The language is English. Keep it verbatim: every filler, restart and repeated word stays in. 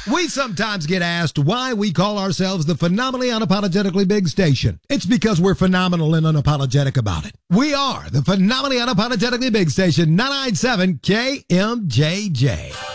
We sometimes get asked why we call ourselves the Phenomenally Unapologetically Big Station. It's because we're phenomenal and unapologetic about it. We are the Phenomenally Unapologetically Big Station, nine ninety-seven K M J J.